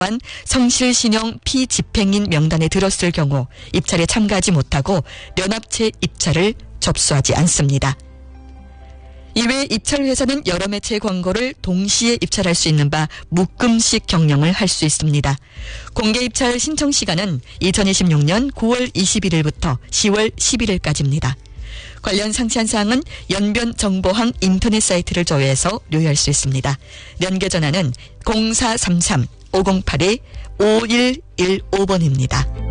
성실신용 피집행인 명단에 들었을 경우 입찰에 참가하지 못하고 면합체 입찰을 접수하지 않습니다. 이외에 입찰회사는 여러 매체의 광고를 동시에 입찰할 수 있는 바 묶음식 경영을 할 수 있습니다. 공개 입찰 신청 시간은 2026년 9월 21일부터 10월 11일까지입니다. 관련 상세한 사항은 연변정보항 인터넷 사이트를 조회해서 료할 수 있습니다. 연계 전화는 0433-508-5115번입니다.